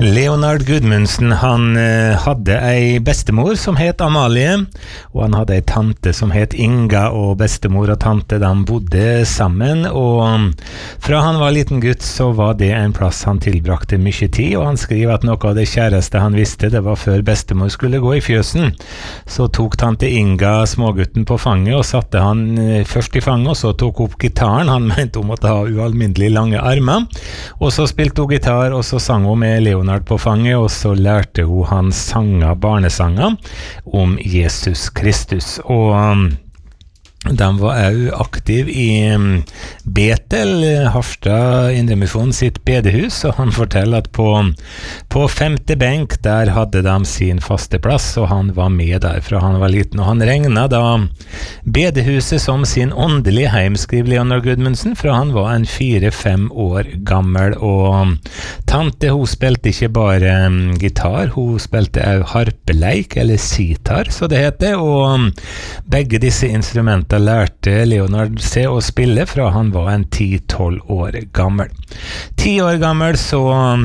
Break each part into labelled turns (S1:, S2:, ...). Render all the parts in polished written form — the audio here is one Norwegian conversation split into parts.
S1: Leonard Gudmundsen, han hadde ei bestemor som het Amalie, og han hadde ei tante som het Inga, og bestemor og tante, de bodde sammen, og fra han var liten gutt så var det en plass han tilbrakte mye tid, og han skriver at noe av det kjæreste han visste, det var før bestemor skulle gå i fjøsen. Så tok tante Inga smågutten på fanget, og satte han først i fanget, og så tok opp gitaren. Han mente hun måtte ha ualminnelig lange armer, og så spilte hun gitar, og så sang hun med Leonard på fanget, og så lærte hun han barnesanger om Jesus Kristus, og de var også aktiv i Betel, Harstad Indremisjon sitt bedehus, og han forteller at på femte benk, der hadde de sin faste plass, og han var med der fra han var liten, og han regnet da bedehuset som sin åndelige heim, skriver Leonard Gudmundsen, fra han var en 4-5 år gammel, og tante, hun spilte ikke bare gitar, hun spilte også harpeleik, eller sitar, så det heter, og begge disse instrumentene lærte Leonard seg å spille fra han var en 10-12 år gammel. 10 år gammel så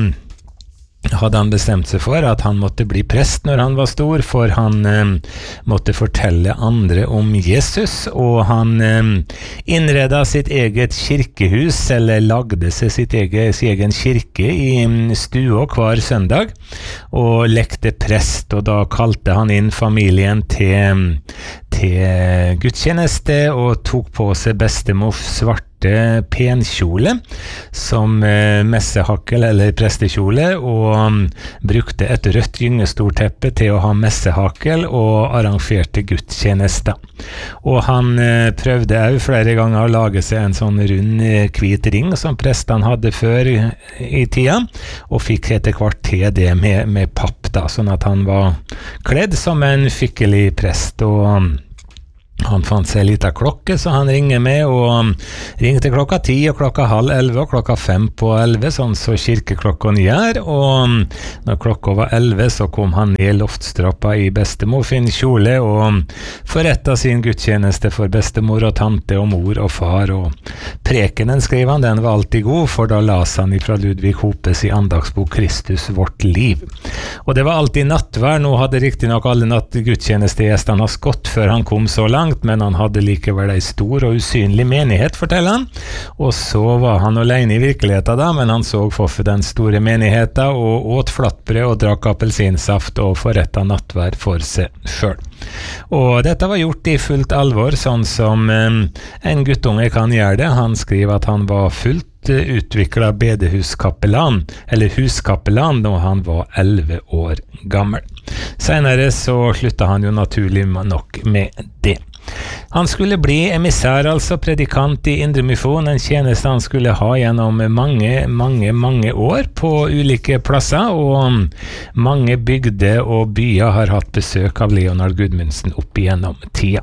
S1: hadde han bestemt seg for at han måtte bli prest når han var stor, for han måtte fortelle andre om Jesus, og han innredet sitt eget kirkehus, eller lagde seg sin egen kirke i stua hver søndag, og lekte prest, og da kalte han inn familien til gudstjeneste, og tok på seg bestemors svarte penkjole som messehakkel eller prestekjole, og brukte et rødt gyngestolteppe til å ha messehakkel, og arrangerte gudstjenester. Og han prøvde også flere ganger å lage seg en sånn rund hvit ring som prestene hadde før i tida, og fikk etter hvert til det med papp da, sånn at han var kledd som en skikkelig prest, og han fant seg litt av klokke, så han ringer med, og ringte klokka 10, og klokka 10:30, og klokka 5:11, sånn så kirkeklokken gjør, og når klokka var 11, så kom han ned loftstroppa i bestemor sin kjole, og forrettet sin gudstjeneste for bestemor og tante og mor og far, og prekenen, skriver han, den var alltid god, for da las han ifra Ludvig Hopes i andagsbok Kristus, vårt liv. Og det var alltid nattvær. Nå hadde riktig nok alle gudstjenestegjestene har skått før han kom så langt, men han hadde likevel en stor og usynlig menighet, forteller han, og så var han alene i virkeligheten da, men han så for den store menigheten, og åt flatbrød og drakk appelsinsaft, og forrettet nattvær for seg selv. Og dette var gjort i fullt alvor, sånn som en guttunge kan gjøre det. Han skriver at han var fullt utviklet bedehuskapellan, eller huskapellan, da han var 11 år gammel. Senere så sluttet han jo naturlig nok med det. Han skulle bli emissær, altså predikant i Indremisjon, en tjeneste han skulle ha gjennom mange år på ulike plasser, og mange bygder og byer har hatt besøk av Leonard Gudmundsen opp igjennom tida.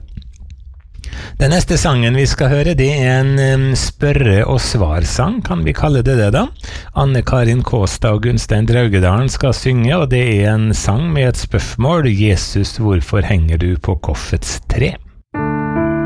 S1: Den neste sangen vi skal høre, det er en spørre- og svarsang, kan vi kalle det da. Anne-Karin Kåstad og Gunstein Draugedalen skal synge, og det er en sang med et spørsmål: Jesus, hvorfor henger du på korsets tre?